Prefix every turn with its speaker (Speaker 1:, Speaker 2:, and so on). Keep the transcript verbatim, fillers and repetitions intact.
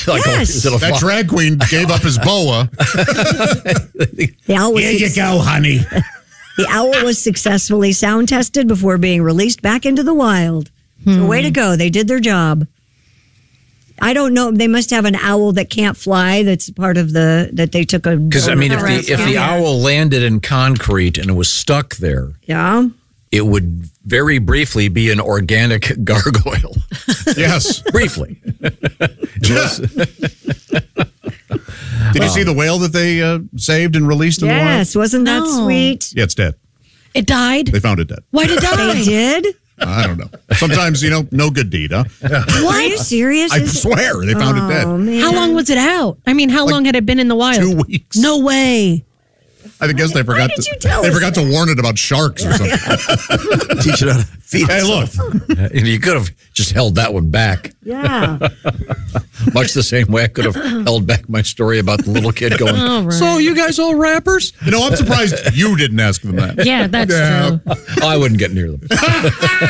Speaker 1: Like
Speaker 2: Yes.
Speaker 1: a, is it a
Speaker 3: That
Speaker 1: fly?
Speaker 3: drag queen gave up his boa.
Speaker 2: The owl was
Speaker 4: Here you
Speaker 2: suc-
Speaker 4: go, honey.
Speaker 2: The owl was successfully sound tested before being released back into the wild. So way to go. They did their job. I don't know. They must have an owl that can't fly. That's part of the, that they took a.
Speaker 1: Because, I mean, if the, if the
Speaker 2: Yeah.
Speaker 1: owl landed in concrete and it was stuck there,
Speaker 2: Yeah.
Speaker 1: it would very briefly be an organic gargoyle.
Speaker 3: Yes.
Speaker 1: Briefly. Unless-
Speaker 3: Did you see the whale that they uh, saved and released in
Speaker 2: Yes. Wasn't that
Speaker 5: No.
Speaker 2: sweet?
Speaker 3: the wild? Yeah, it's dead.
Speaker 5: It died?
Speaker 3: They found it dead.
Speaker 5: Why did it die?
Speaker 2: They did?
Speaker 3: I don't know. Sometimes, you know, no good deed, huh?
Speaker 2: Are you serious?
Speaker 3: I
Speaker 2: Is-
Speaker 3: swear they found it dead.
Speaker 2: Oh, man.
Speaker 5: How long was it out? I mean, how long had it been in the wild?
Speaker 3: Two weeks.
Speaker 5: No way.
Speaker 3: I guess they forgot
Speaker 2: did
Speaker 3: to.
Speaker 2: you tell
Speaker 3: they
Speaker 2: us
Speaker 3: forgot to warn it about sharks or something.
Speaker 1: Teach it how to feed
Speaker 3: Hey, look.
Speaker 1: itself. You could have just held that one back.
Speaker 2: Yeah.
Speaker 1: Much the same way I could have held back my story about the little kid going,
Speaker 5: All right.
Speaker 1: so you guys all rappers?
Speaker 3: You know, I'm surprised you didn't ask them that.
Speaker 5: Yeah, that's
Speaker 3: Yeah.
Speaker 5: true.
Speaker 1: I wouldn't get near them.